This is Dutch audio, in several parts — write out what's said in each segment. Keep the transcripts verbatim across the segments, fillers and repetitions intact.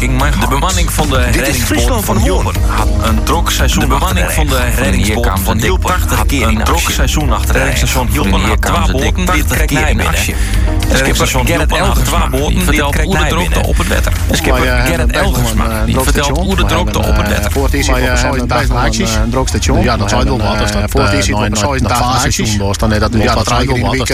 samenwerking met de bemanning van de reddingsboot van Hilpen had een druk seizoen. De bemanning van de reddingsboot van Hilpen had een druk seizoen achter reddingsstation Hilpen had twee boten die het knijpen binnen. Reddingsstation Hilpen had twee boten die vertelt hoe de drukte op het wetter. De skipper Gerrit Elgersma die vertelt hoe de drukte op het wetter. Voor het is hier op zevenentachtig acties. Een drogstation. Ja, dat zou je wel wat. Voor het is hier op zevenentachtig acties. Dan is dat ja, dat zou je wel wat.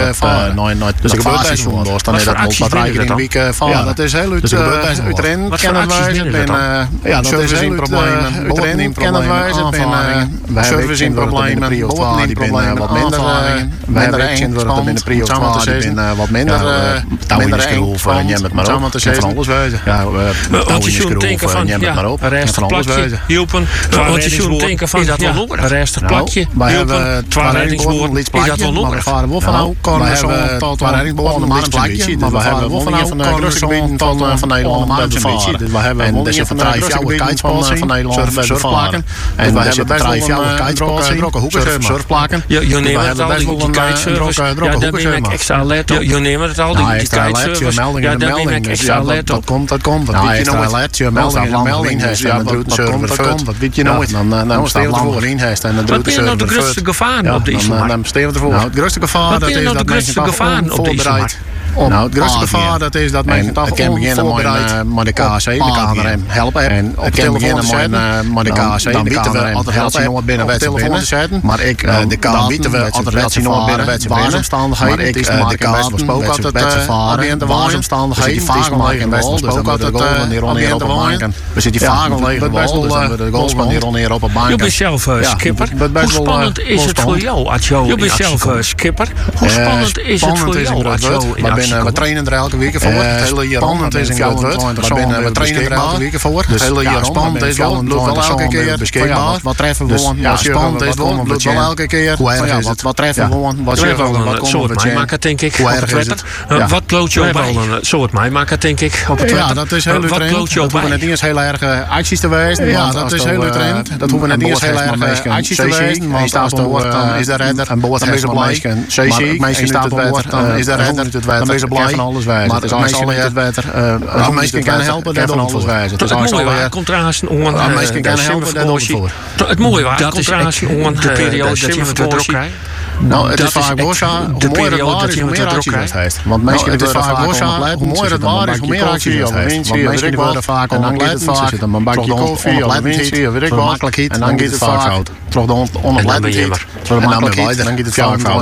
Dus ik gebeurt best wel wat. Dan is dat multibatterij in de week van. Ja, dat is heel uit uitrennen. Kenniswijzen. Ja, dat is heel problemen. Uitrennen. Kenniswijzen. Service in problemen. Boten in problemen. Wat minder. Minder ingespannen. Minder prio wat minder. Minder ingespannen. Je met maar op. Van alles wijzen. Ja, want je zo'n denken van, ja, een rester plakje, hielpen. Want je zo'n denken van, ja, een rester plakje, hielpen, twee reddingsboorden, is dat wel nodig? Maar we varen wel van nou, we hebben twee reddingsboorden, maar een plakje, maar we hebben wel van nou, van de rustgebieden van Nederland, maar een beetje. We hebben wel van de rustgebieden van Nederland, surfplaken. En we hebben best wel een drokke hoeken surfplaken. Je neemt het al, die kitesurfers, ja, daar ben ik extra alert op. Je neemt het al, die kitesurfers, ja, daar ben ik extra alert op. Dat komt, dat komt. Dat weet je nooit. Alert, je melding en melding heeft en dan doet de server fut. Dat weet je nooit. Dan stel je ervoor in heeft en dan doet de server fut. Wat ben je nou de grootste gevaren op deze markt? Dan stel je ervoor. Nou, het grootste gevaar dat is dat mensen het onvoorbereid. Nou, het grootste gevaar dat is dat mensen toch onvoorbereid met de K C en de K N R M helpen. En op de telefoon zetten, met de K C en de K N R M helpen. Op de telefoon zetten. Maar ik, de K weten we altijd binnen wedstrijden. Maar ik, de K besproken altijd wedstrijden. De waarsomstandigheden. Die vagen in best besproken altijd de goal hier oneer op een bank. We zitten die vagen liggen de bal, dus dan we de goals van hier oneer op een bank. Je bent zelf skipper. Hoe spannend is het voor jou, Adjo? Je bent zelf skipper. Hoe spannend is het voor jou, Adjo? We trainen er elke week voor. Het hele jaar spannend is een groot woord. We trainen er elke week voor. Het hele jaar spannend is wel. Het wel elke keer beschikbaar. Wat treffen we gewoon? Ja, spannend is wel. Het wel elke keer. Hoe erg is het? Wat treffen we gewoon? Wat een soort mijmaker, denk ik, op het wetter. Wat kloot je bij? Een soort mijmaker, denk ik, op het wetter. Ja, dat is heel uitrend. Dat hoeven net niet eens heel erg acties te wezen. Ja, dat is heel uitrend. Dat hoeven net niet eens heel erg acties te wezen. Want als de boord, dan is de redder. En boord is er blij. Meisje staat op het wetter, dan is de redder. Dan is er blij. Van alles wijzen. Maar het is allemaal het wetter. Als mensen kunnen helpen, dat van alles wijzen. Het mooie waar contrasten om een mensen kunnen helpen, dat doen we voor. Het mooie waar contrasten om de periode dat je met de druk krijgt. Nou, het is vaak Borsa, hoe mooier het waar is, hoe meer actie het heeft. Want mensen het is vaak Borsa, hoe mooier het waar is, hoe meer actie het heeft. Want mensen worden vaak onoplettend, ze zitten een bakje koffie, onoplettendheid, weet ik wat, en dan gaat het vaak fout. Terug de onoplettendheid, terug de makkelijkheid, en dan gaat het vaak fout.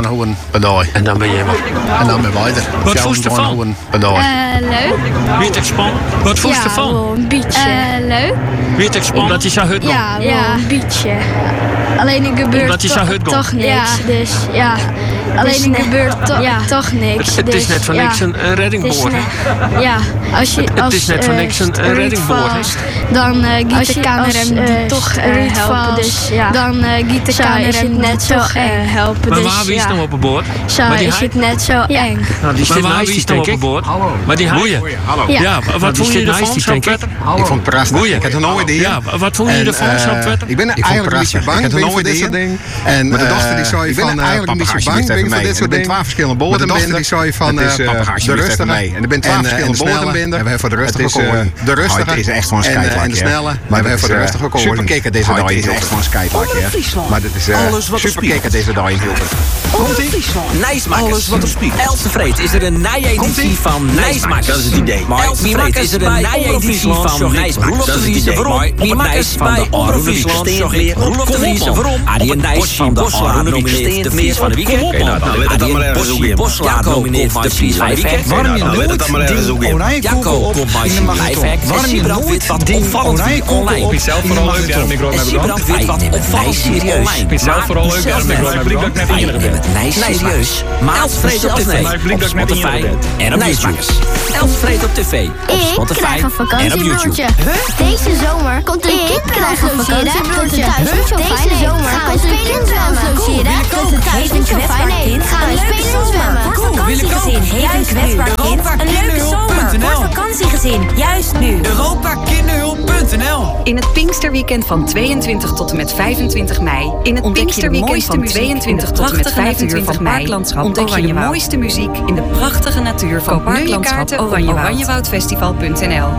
En dan ben je maar. En dan ben je weiter. Wat voest ervan? Leuk. Wie het expand? Wat voest ervan? Ja, een beetje. Leuk. Wie het expand? Dat is jouw hut nog? Ja, een beetje. Alleen er gebeurt toch niks. Dus ja, alleen er gebeurt to- ja. toch niks. Het, het is net van dus, niks ja. een, een reddingboord. Ne- ja, als je als, het is net van niks een, een reddingboord. Dan uh, giet de K N R M uh, toch uh, helpen. Dus ja. Dan uh, giet de K N R M net zo uh, helpen. Maar dus, waar wie is ja. nou op het boord? Zo is het net zo eng. Nou, die maar waar wie is nou op het boord? Maar die haaien. Ja. Ja, wat vond je ervan, Sampetter? Ik vond het prachtig. Ik had er nooit idee. Ja, wat vond je ervan, Sampetter? Ik ben eigenlijk een beetje bang voor dit soort dingen. En de dochter die zei van, ik ben eigenlijk een beetje bang voor dit soort dingen. Er zijn verschillende boten binnen. Die zei van, de rustige. En er zijn twee verschillende boten binnen. En we hebben voor de rustige gekozen. De rustige. Het is echt gewoon een skitelakje. En de snelle. Maar we hebben voor de rustige gekozen. Superkikker deze dag. Het is echt gewoon een skitelakje. Maar dit is superkikker deze dag in Hilpen. Komt-ie? Nijsmakers. Alles wat er spiekt. Elsevreed is er een nij-editie van Nijsmakers. Dat is het idee. Elsevreed is er een nij-editie van Nijsmakers. Dat is het idee. Wie Nijs van de Oranje-Friesland. Roelof de Vries. Waarom? Arjen Nijs van de Oranje nomineert de Vries van de Weekend. Arjen Boslaar nomineert de Vries van de Weekend. Waarom je nooit Jacco komt maar in Lifehack. En Siebrand weet wat opvallend wie online. Ik vind zelf vooral leuk, daarom ik En Siebrand weet wat opvallend wie online. Ik vind zelf vooral leuk, daarom ik net met Nijs serieus. Maar Elsevreed op tv, op Spotify en op Nijsmakers. Elsevreed op tv, op Spotify en op YouTube. Deze zomer komt er een kip krijgen vakantiebroodje. Deze zomer gaan we spelen zwemmen. Komt het thuis niet zo fijn? Nee, gaan we spelen zwemmen. Voor vakantiegezin heeft een kwetsbaar kind een leuke zomer. Voor vakantiegezin, juist nu. Europa Kinderhulp punt n l. In het Pinksterweekend van tweeëntwintig tot en met vijfentwintig mei. In het Pinksterweekend van tweeëntwintig tot en met vijfentwintig mei ontdek je de mooiste muziek in de prachtige natuur van Parklandschap Oranjewoud. Oranjewoudfestival punt n l.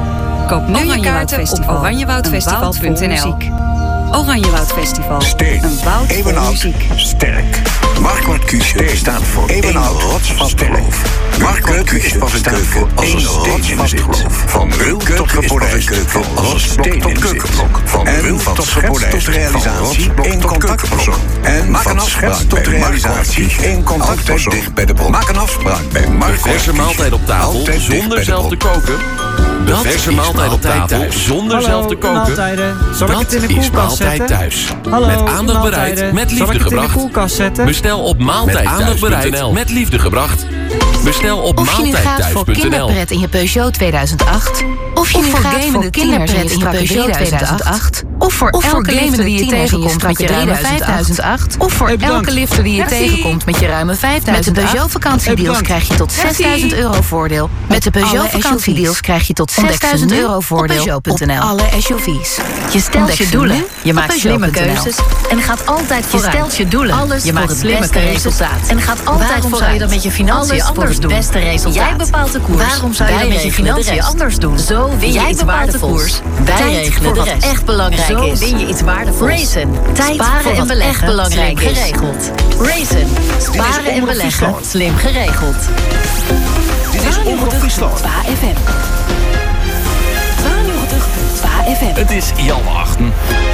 Koop nu je kaarten op oranjewoudfestival punt n l. Oranjewoud Festival. Steen. Een woud vol Evenhout. muziek. Sterk. Marquardt Cuche staat voor Evenhout rotsvast geloof. Marquardt Cuche staat voor één rotsvast geloof. Van bril tot gepolijst. Van rotsblok tot keukenblok. Van bril tot schets tot realisatie. Eén contactpersoon. En van schets tot realisatie. Één contactpersoon. Dicht bij de bron. Maak een afspraak bij Marquardt. De verse maaltijd op tafel zonder zelf te koken. De verse maaltijd op tafel zonder zelf te koken. Dat is Maaltijd Thuis. Met aandacht bereid, met liefde gebracht. Bestel op maaltijdthuis punt n l. Met liefde gebracht. Bestel op maaltijdthuis punt n l. Of je nu gaat voor kinderpret in je Peugeot tweeduizend acht. Of je nu gaat voor kinderpret in je Peugeot tweeduizend acht. Of voor elke lifter die je tegenkomt met je ruime vijfduizend acht. Of voor elke lifter die je tegenkomt met je ruime vijfduizend. Met de Peugeot vakantiedeals krijg je tot zesduizend euro voordeel. Met de Peugeot vakantiedeals krijg je tot zesduizend euro voordeel op alle S U V's. Je stelt je doelen, je maakt slimme keuzes en gaat altijd vooruit. Je stelt je doelen, alles je maakt slimme resultaat en gaat altijd vooruit. Waarom zou je dat met je financiën anders doen? Beste resultaat. Jij bepaalt de koers. Waarom zou je dat met je financiën anders doen? Zo win je iets waardevols. Wij regelen de rest. Echt belangrijk Zo is. Win je iets waardevols. Raisin. Tijd sparen en beleggen. Echt belangrijk slim geregeld. Raisin. Sparen en beleggen. Slim geregeld. Dit is Omroep Friesland. F M. F M. Het is Jan Achten.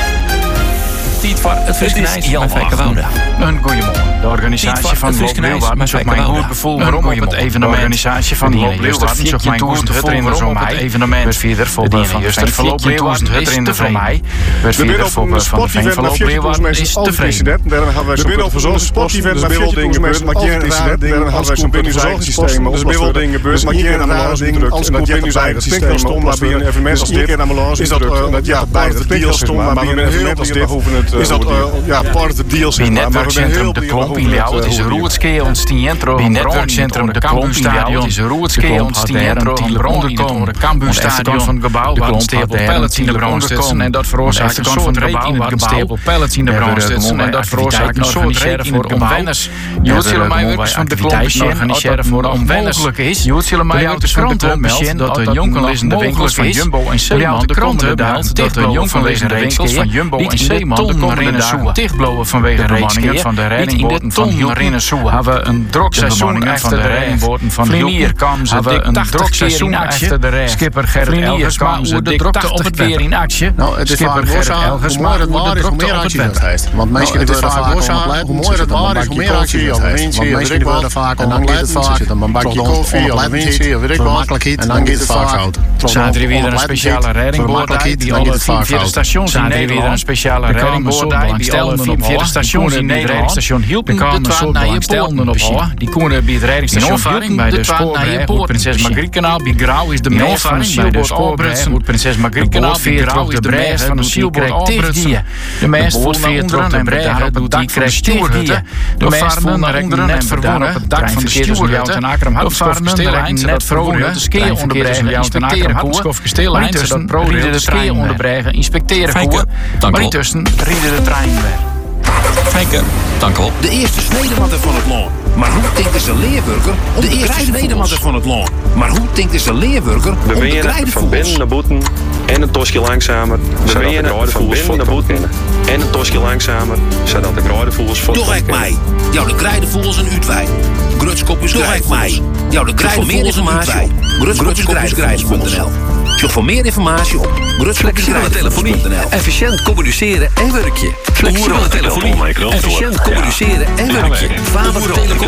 Tijd voor het Friskenijs met Fijke Wouda. Een goeiemorgen. De organisatie van Loop Leeuwarden zoekt mijn goed gevoel waarom op het evenement. De organisatie van Loop Leeuwarden zoekt mijn goed gevoel waarom op het evenement. We vieren voor de van Juster van Loop Leeuwarden is te voor mij. We vieren voor de van de Veen van Loop Leeuwarden is tevreden. We binnen op een sportevent met veertien mensen markeren raar dingen. Dan hadden wij zo'n binnenhuissysteem. Dus binnen dingen gebeurt markeren een balans ingedrukt. En dat jij nu zei, het klinkt wel stom, maar bij een evenement als dit is dat ja, bij het klinkt wel stom, maar bij een evenement als dit hoeven het is dat uh, ja, part of the deal zeg maar. Maar we zijn heel de Klomp in Ljouwert is een roertskee ons tientro. Bij netwerkcentrum de Kambuurstadion is een roertskee ons tientro. Een bronnenkom de Kambuurstadion van het gebouw waar een stapel pallets in de brand zitten. En dat veroorzaakt een soort gebouw waar een stapel pallets in de brand zitten. En dat veroorzaakt een soort reden voor omwenners. Jood zullen mij werkers van de Klomp organiseren voor omwenners. Jood zullen mij uit de kranten meldt dat de jongenlezende winkels van Jumbo en Zeeman de kranten meldt dat de jongenlezende winkels van Jumbo en Zeeman de komende dagen dichtblowen vanwege de bemanningen van de reddingboten van Hielpen. Hebben we een druk seizoen achter de reddingboten van Hielpen. Hebben we een druk seizoen achter de rij. Skipper Gerrit Elgersma hoe de drukte op het weer in actie. Skipper Gerrit Elgersma hoe de drukte op het weer. Want mensen hebben vaak doorzagen, hoe mooi het waar is, hoe meer actie het heeft. Want mensen worden vaak en dan gaat het vaak een bakje koffie of een windje of weet ik wat. En dan gaat het vaak fout. Zaterdag weer een speciale reddingboot die alle vier stations in Nederland een speciale reddingboot die alle vier stations in Nederland station hielpen de twaalf naar je poorten op. Die konden bij het reddingsstation hielpen bij de spoorbrug op Prinses Margrietkanaal. Bij Grauw is de meest van de Sielboot Albruggen. Op Prinses Margrietkanaal bij Grauw is de brug van de Sielboot Albruggen. De meest voor veertig de brug op het dak van de Stuurhutten. De meest voor naar onderen net verwonnen op het dak van de Stuurhutten. De varen net verwonnen de skeer onderbregen inspecteren koer. Maar intussen rieden de trein onderbregen inspecteren koer. Maar intussen rieden de trein weg. Fijke, dank wel. De eerste snedematter van het land. Maar hoe denkt is de leerwerker om de eerste snedematter van het land? Maar hoe denkt is de leerwerker om de krijdenvoers? Van binnen naar boeten en een tosje langzamer. Bewegen van binnen naar boeten en een tosje langzamer. Zodat de krijdenvoers voor Toch ik mij. Jouw de krijdenvoers en uitwij. Grutskop is krijdenvoers. Jouw de krijdenvoers en uitwij. Grutskop is krijdenvoers punt n l. Zoek voor meer informatie op flexibele telefonie, efficiënt communiceren en werkje. Flexibele telefonie, efficiënt communiceren en werkje. Faber Telecom.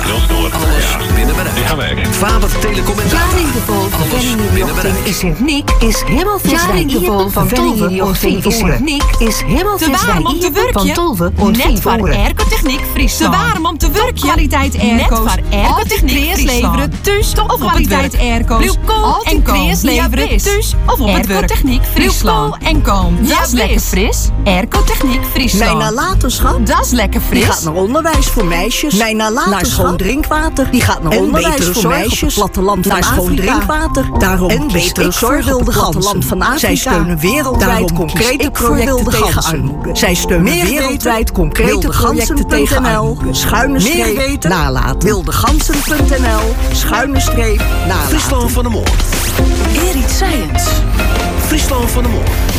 Alles binnen bereik. Faber Telecom en alles binnen bereik. Is Sint-Niek is Hemelviswijk van Tolve ontving is Sint-Niek is Hemelviswijk om te werkje. Van Tolve net voor Airco-techniek Friesland. Te warm om te werkje. Kwaliteit Airco. Net voor Airco-techniek leveren thuis of kwaliteit Airco. Kool en krees leveren thuis of op het werk. Airco-techniek Friesland. en Koom. Dat is lekker fris. Airco-techniek Friesland. Mijn nalatenschap. Dat is lekker fris. Die gaat naar onderwijs voor meisjes. Mijn nalatenschap. Naar schoon drinkwater. Die gaat naar en onderwijs voor meisjes. Op het platteland van naar schoon drinkwater. Daarom en betere zorg op het platteland van Afrika. Zij steunen wereldwijd concrete projecten tegen armoede. Zij steunen wereldwijd concrete projecten tegen armoede. Schuine streep nalaten. wildegansen punt n l. Schuine streep nalaten. Friesland van de Moor. Eer iets Science. Friesland van de Morgen.